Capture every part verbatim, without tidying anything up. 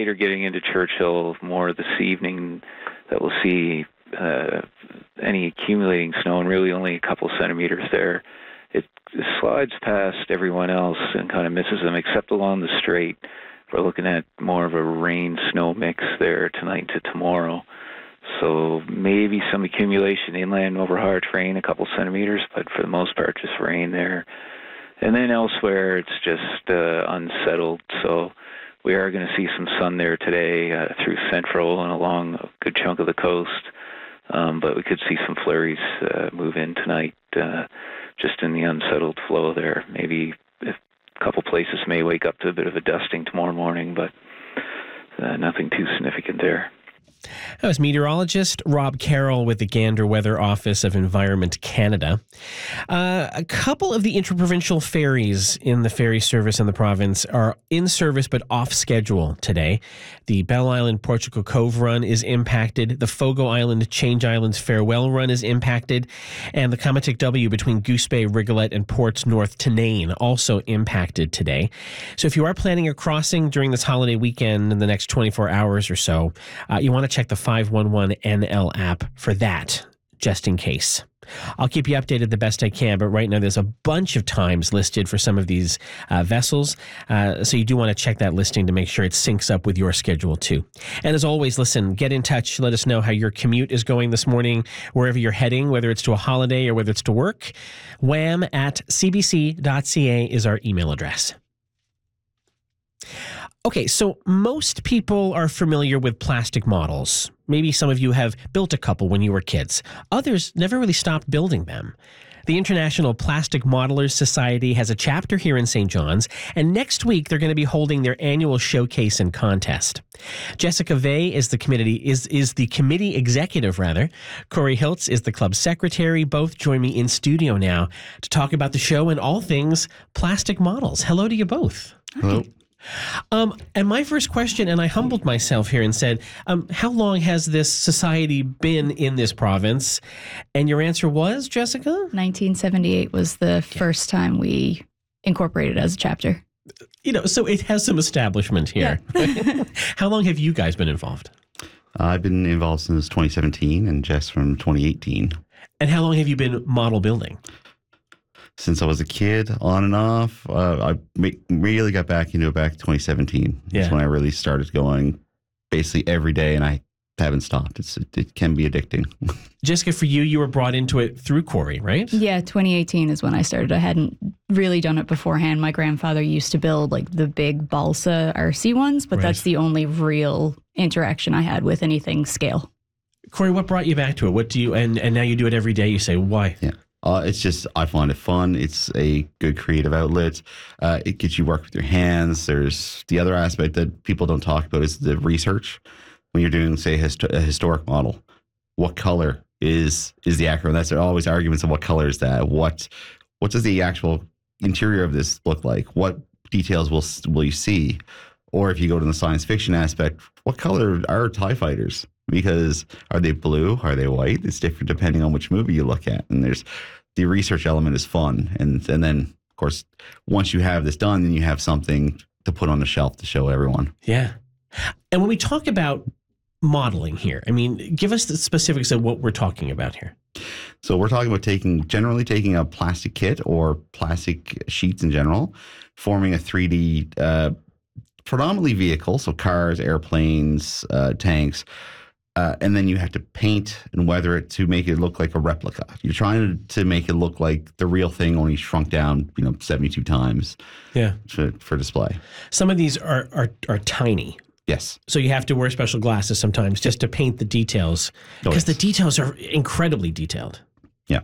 later getting into Churchill more this evening that we'll see uh, any accumulating snow, and really only a couple centimeters there. It slides past everyone else and kind of misses them, except along the strait. We're looking at more of a rain-snow mix there tonight to tomorrow. So maybe some accumulation inland over hard rain, a couple centimeters, but for the most part, just rain there. And then elsewhere, it's just uh, unsettled. So we are going to see some sun there today uh, through central and along a good chunk of the coast. Um, but we could see some flurries uh, move in tonight, uh, just in the unsettled flow there. Maybe a couple places may wake up to a bit of a dusting tomorrow morning, but uh, nothing too significant there. That was meteorologist Rob Carroll with the Gander Weather Office of Environment Canada. Uh, a couple of the interprovincial ferries in the ferry service in the province are in service but off schedule today. The Bell Island Portugal Cove run is impacted. The Fogo Island Change Islands Farewell run is impacted. And the Kamatik W between Goose Bay, Rigolet, and Ports North to Nain also impacted today. So if you are planning a crossing during this holiday weekend in the next twenty-four hours or so, uh, you want to check the five one one N L app for that, just in case. I'll keep you updated the best I can, but right now there's a bunch of times listed for some of these uh, vessels, uh, so you do want to check that listing to make sure it syncs up with your schedule too. And as always, listen, get in touch. Let us know how your commute is going this morning, wherever you're heading, whether it's to a holiday or whether it's to work. wham at c b c dot c a is our email address. Okay, so most people are familiar with plastic models. Maybe some of you have built a couple when you were kids. Others never really stopped building them. The International Plastic Modelers Society has a chapter here in Saint John's, and next week they're going to be holding their annual showcase and contest. Jessica Vey is the committee is is the committee executive rather. Corey Hiltz is the club secretary. Both join me in studio now to talk about the show and all things plastic models. Hello to you both. Hello. Um, and my first question, and I humbled myself here and said, um, how long has this society been in this province? And your answer was, Jessica? nineteen seventy-eight was the first time we incorporated as a chapter. You know, so it has some establishment here. Yeah. How long have you guys been involved? Uh, I've been involved since twenty seventeen and Jess from twenty eighteen. And how long have you been model building? Since I was a kid, on and off. Uh, I really got back into it back in twenty seventeen. That's Yeah. when I really started going basically every day, and I haven't stopped. It's It can be addicting. Jessica, for you, you were brought into it through Corey, right? Yeah, twenty eighteen is when I started. I hadn't really done it beforehand. My grandfather used to build like the big balsa R C ones, but Right. that's the only real interaction I had with anything scale. Corey, what brought you back to it? What do you, and, and now you do it every day. You say, why? Yeah. Uh, it's just, I find it fun. It's a good creative outlet. Uh, it gets you work with your hands. There's the other aspect that people don't talk about is the research. When you're doing, say, hist- a historic model, what color is is the accurate? That's always arguments of what color is that? What what does the actual interior of this look like? What details will will you see? Or if you go to the science fiction aspect, what color are TIE fighters? Because are they blue? Are they white? It's different depending on which movie you look at. And there's the research element is fun. And and then, of course, once you have this done, then you have something to put on the shelf to show everyone. Yeah. And when we talk about modeling here, I mean, give us the specifics of what we're talking about here. So we're talking about taking, generally taking a plastic kit or plastic sheets in general, forming a three D, uh, predominantly vehicle, so cars, airplanes, uh, tanks, Uh, and then you have to paint and weather it to make it look like a replica. You're trying to, to make it look like the real thing, only shrunk down, you know, seventy-two times. Yeah, for, for display. Some of these are, are are tiny. Yes. So you have to wear special glasses sometimes just to paint the details because oh, yes. the details are incredibly detailed. Yeah.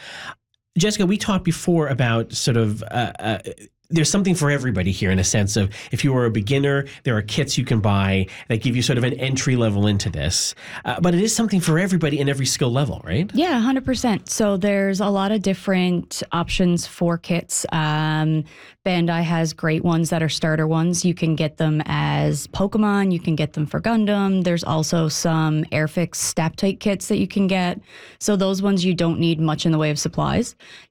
Jessica, we talked before about sort of uh, uh, there's something for everybody here in a sense of if you are a beginner, there are kits you can buy that give you sort of an entry level into this. Uh, but it is something for everybody in every skill level, right? Yeah, one hundred percent. So there's a lot of different options for kits. Um, Bandai has great ones that are starter ones. You can get them as Pokemon. You can get them for Gundam. There's also some Airfix Stap-Tight kits that you can get. So those ones you don't need much in the way of supplies.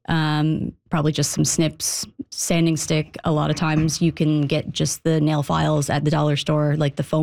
Um, probably just some snips, sanding stick. A lot of times you can get just the nail files at the dollar store, like the foam